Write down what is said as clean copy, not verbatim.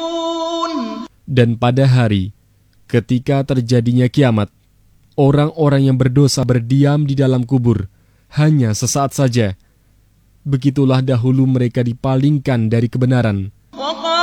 Dan pada hari ketika terjadinya kiamat, orang-orang yang berdosa berdiam di dalam kubur hanya sesaat saja. Begitulah dahulu mereka dipalingkan dari kebenaran,